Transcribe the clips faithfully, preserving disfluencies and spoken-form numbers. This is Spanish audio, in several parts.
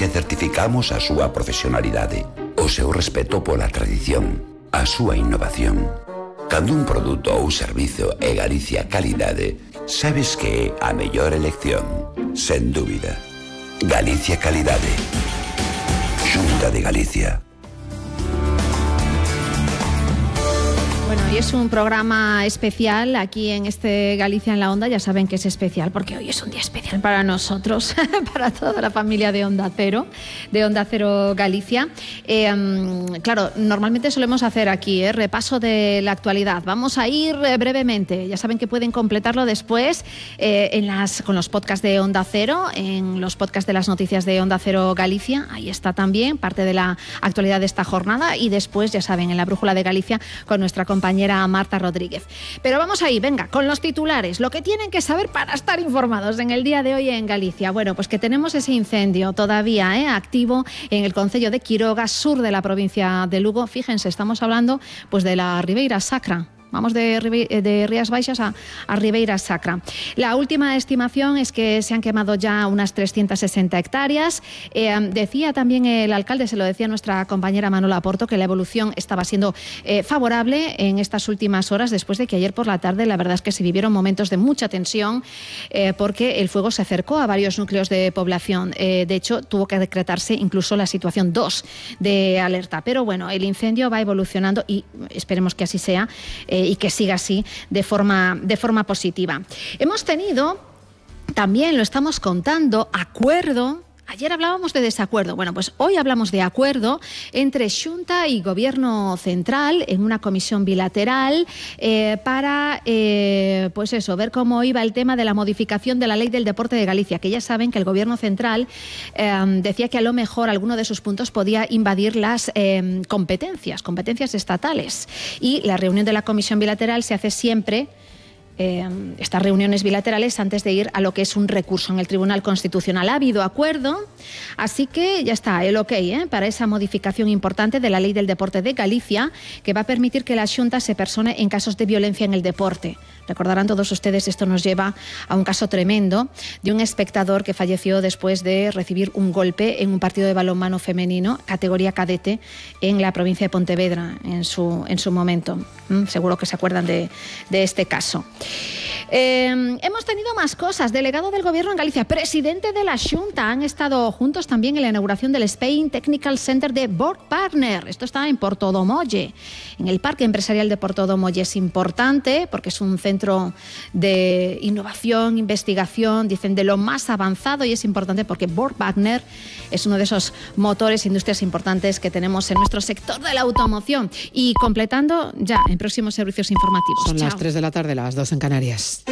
porque certificamos a súa profesionalidade, o seu respeto pola tradición, a súa innovación. Cando un produto ou servizo é Galicia Calidade, sabes que é a mellor elección, sen dúbida. Galicia Calidade. Xunta de Galicia. Bueno, y es un programa especial aquí en este Galicia en la Onda. Ya saben que es especial porque hoy es un día especial para nosotros, para toda la familia de Onda Cero, de Onda Cero Galicia. Eh, claro, normalmente solemos hacer aquí eh, repaso de la actualidad. Vamos a ir eh, brevemente. Ya saben que pueden completarlo después eh, en las, con los podcasts de Onda Cero, en los podcasts de las noticias de Onda Cero Galicia. Ahí está también parte de la actualidad de esta jornada. Y después, ya saben, en la Brújula de Galicia con nuestra compañera compañera Marta Rodríguez. Pero vamos ahí, venga, con los titulares, lo que tienen que saber para estar informados en el día de hoy en Galicia. Bueno, pues que tenemos ese incendio todavía ¿eh? activo en el concello de Quiroga, sur de la provincia de Lugo. Fíjense, estamos hablando pues de la Ribeira Sacra. Vamos de, de Rías Baixas a, a Ribeira Sacra. La última estimación es que se han quemado ya unas trescientas sesenta hectáreas. Eh, decía también el alcalde, se lo decía nuestra compañera Manola Porto, que la evolución estaba siendo eh, favorable en estas últimas horas, después de que ayer por la tarde la verdad es que se vivieron momentos de mucha tensión eh, porque el fuego se acercó a varios núcleos de población. Eh, de hecho, tuvo que decretarse incluso la situación dos de alerta. Pero bueno, el incendio va evolucionando y esperemos que así sea. Eh, y que siga así de forma, de forma positiva. Hemos tenido, también lo estamos contando, acuerdo. Ayer hablábamos de desacuerdo. Bueno, pues hoy hablamos de acuerdo entre Xunta y Gobierno Central en una comisión bilateral eh, para, eh, pues eso, ver cómo iba el tema de la modificación de la Ley del Deporte de Galicia, que ya saben que el Gobierno Central eh, decía que a lo mejor alguno de sus puntos podía invadir las eh, competencias, competencias estatales. Y la reunión de la comisión bilateral se hace siempre Eh, estas reuniones bilaterales antes de ir a lo que es un recurso en el Tribunal Constitucional. Ha habido acuerdo, así que ya está el ok ¿eh? para esa modificación importante de la Ley del Deporte de Galicia, que va a permitir que la Xunta se persone en casos de violencia en el deporte. Recordarán todos ustedes, esto nos lleva a un caso tremendo de un espectador que falleció después de recibir un golpe en un partido de balonmano femenino, categoría cadete, en la provincia de Pontevedra en su, en su momento. ¿Mm? Seguro que se acuerdan de, de este caso. Eh, hemos tenido más cosas. Delegado del Gobierno en Galicia, presidente de la Xunta, han estado juntos también en la inauguración del Spain Technical Center de Board Partner. Esto está en Portodomolle, en el Parque Empresarial de Portodomolle. Es importante porque es un centro de innovación, investigación, dicen de lo más avanzado, y es importante porque Board Partner es uno de esos motores, industrias importantes que tenemos en nuestro sector de la automoción. Y completando ya en próximos servicios informativos. Son Chao. las tres de la tarde, las dos en Canarias.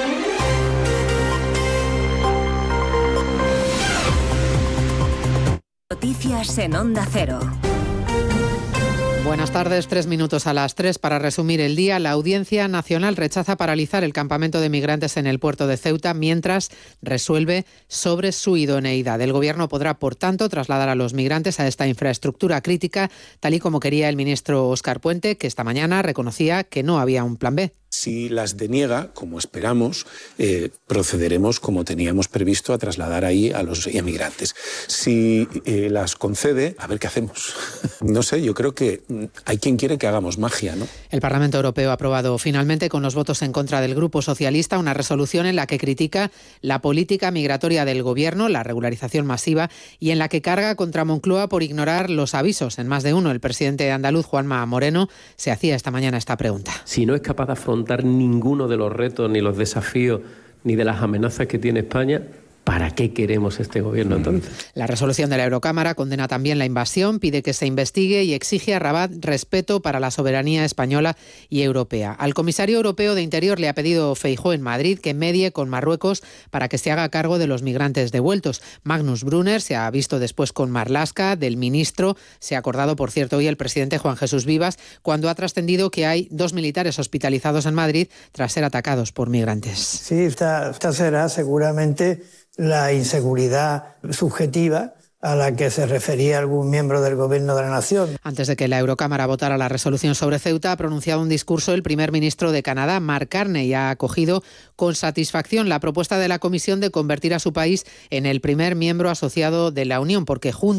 Noticias en Onda Cero. Buenas tardes, tres minutos a las tres. Para resumir el día, la Audiencia Nacional rechaza paralizar el campamento de migrantes en el puerto de Ceuta mientras resuelve sobre su idoneidad. El Gobierno podrá, por tanto, trasladar a los migrantes a esta infraestructura crítica, tal y como quería el ministro Óscar Puente, que esta mañana reconocía que no había un plan B. Si las deniega, como esperamos, eh, procederemos como teníamos previsto a trasladar ahí a los emigrantes. Si eh, las concede, a ver qué hacemos. No sé, yo creo que hay quien quiere que hagamos magia, ¿no? El Parlamento Europeo ha aprobado finalmente, con los votos en contra del Grupo Socialista, una resolución en la que critica la política migratoria del Gobierno, la regularización masiva, y en la que carga contra Moncloa por ignorar los avisos. En más de uno, el presidente andaluz, Juanma Moreno, se hacía esta mañana esta pregunta. Si no es capaz de afrontar ninguno de los retos, ni los desafíos, ni de las amenazas que tiene España, ¿para qué queremos este gobierno entonces? La resolución de la Eurocámara condena también la invasión, pide que se investigue y exige a Rabat respeto para la soberanía española y europea. Al comisario europeo de Interior le ha pedido Feijóo en Madrid que medie con Marruecos para que se haga cargo de los migrantes devueltos. Magnus Brunner se ha visto después con Marlaska, del ministro. Se ha acordado, por cierto, hoy el presidente Juan Jesús Vivas, cuando ha trascendido que hay dos militares hospitalizados en Madrid tras ser atacados por migrantes. Sí, esta, esta será seguramente la inseguridad subjetiva a la que se refería algún miembro del Gobierno de la Nación. Antes de que la Eurocámara votara la resolución sobre Ceuta, ha pronunciado un discurso el primer ministro de Canadá, Mark Carney, y ha acogido con satisfacción la propuesta de la Comisión de convertir a su país en el primer miembro asociado de la Unión, porque junto